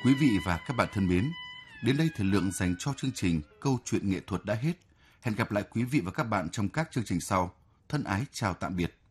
Quý vị và các bạn thân mến, đến đây thời lượng dành cho chương trình Câu chuyện nghệ thuật đã hết. Hẹn gặp lại quý vị và các bạn trong các chương trình sau. Thân ái chào tạm biệt.